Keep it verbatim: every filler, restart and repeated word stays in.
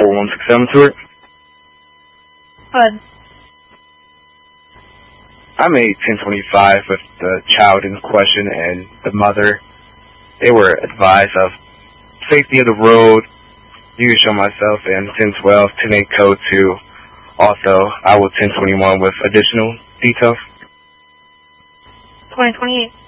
four one six seven to it. Good. I'm a ten twenty-five with the child in question and the mother. They were advised of safety of the road, you can show myself, and ten twelve, ten eight code two. Also, I will ten twenty-one with additional details. twenty twenty-eight.